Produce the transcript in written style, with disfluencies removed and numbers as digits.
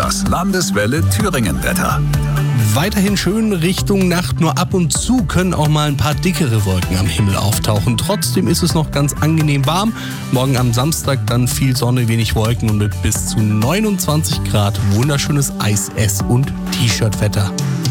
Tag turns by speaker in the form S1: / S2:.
S1: Das Landeswelle Thüringen-Wetter.
S2: Weiterhin schön Richtung Nacht, nur ab und zu können auch mal ein paar dickere Wolken am Himmel auftauchen. Trotzdem ist es noch ganz angenehm warm. Morgen am Samstag dann viel Sonne, wenig Wolken und mit bis zu 29 Grad wunderschönes Eis-, Ess- und T-Shirt-Wetter.